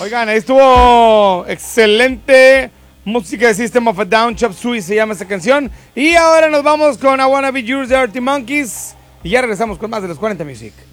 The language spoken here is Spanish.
Oigan, ahí estuvo excelente música de System of a Down, Chop Suey se llama esa canción. Y ahora nos vamos con I Wanna Be Yours de Arctic Monkeys. Y ya regresamos con más de los 40 Music.